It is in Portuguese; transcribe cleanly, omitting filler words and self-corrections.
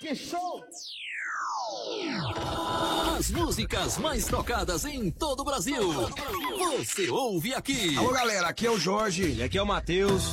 Que show! As músicas mais tocadas em todo o Brasil. Você ouve aqui. Alô, galera, aqui é o Jorge. E aqui é o Matheus.